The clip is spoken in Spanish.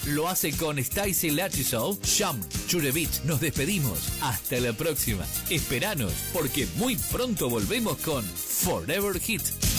lo hace con Stacy Lattisow, Sham Churevich. Nos despedimos. Hasta la próxima. Esperanos, porque muy pronto volvemos con Forever Hit.